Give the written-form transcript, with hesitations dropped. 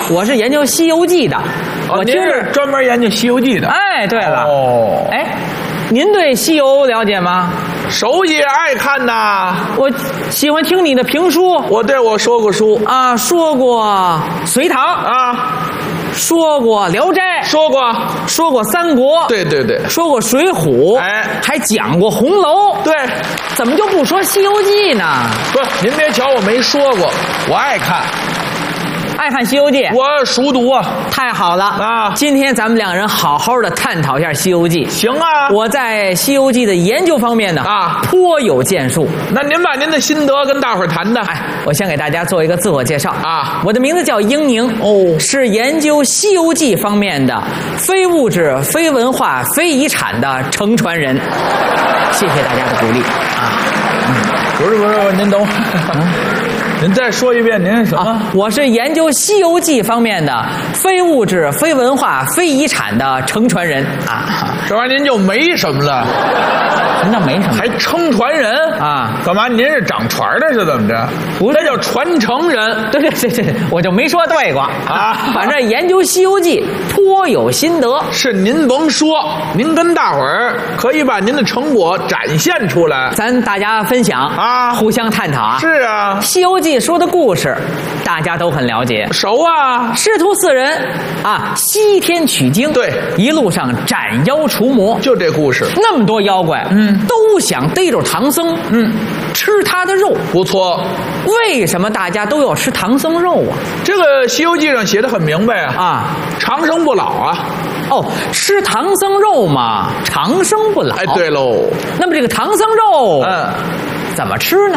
我是研究《西游记》的。我听是专门研究《西游记》的。 哎，对了。 哦。 哎，您对西游了解吗？ 熟悉，爱看呐。 我喜欢听你的评书。 我说过书啊，说过《隋唐》 啊， 说过《聊斋》， 说过 《三国》， 对， 说过《水浒》， 哎， 还讲过《红楼》。 对， 怎么就不说《西游记》呢？ 不，您别瞧我没说过，我爱看。 爱看《西游记》， 我熟读啊！ 太好了啊！ 今天咱们两人好好的探讨一下《西游记》。 行啊！ 我在《西游记》的研究方面呢，颇有建树。 那您把您的心得跟大伙儿谈谈。 哎，我先给大家做一个自我介绍啊！ 我的名字叫英宁，是研究《西游记》方面的非物质、非文化、非遗产的承传人。谢谢大家的鼓励啊！ 不是，您等会儿。您再说一遍，您是什么？ 我是研究《西游记》方面的非物质、非文化、非遗产的承传人啊！ 这玩意儿您就没什么了。 什么叫没什么？ 还承传人啊？ 干嘛？您是掌传的，是怎么着？ 不是， 那叫传承人。 对，我就没说对过啊。反正研究《西游记》颇有心得。 是您甭说，您跟大伙儿可以把您的成果展现出来， 咱大家分享啊， 互相探讨啊。 是啊， 《西游记》说的故事大家都很了解， 熟啊。 师徒四人啊，西天取经， 对， 一路上斩妖除魔， 就这故事。 那么多妖怪，都想逮着唐僧，吃他的肉。 不错。 为什么大家都要吃唐僧肉啊？ 这个《西游记》上写的很明白啊，长生不老啊。 哦，吃唐僧肉嘛，长生不老。 哎，对喽。 那么这个唐僧肉，怎么吃呢？